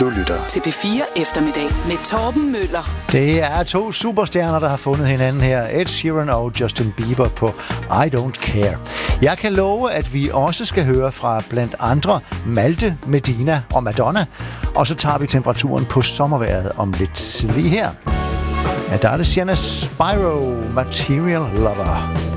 Du lytter til P4 Eftermiddag med Torben Møller. Det er to superstjerner, der har fundet hinanden her. Ed Sheeran og Justin Bieber på I Don't Care. Jeg kan love, at vi også skal høre fra blandt andre Malte, Medina og Madonna. Og så tager vi temperaturen på sommervejret om lidt lige her. Ja, der er det Sienna Spyro, Material Lover.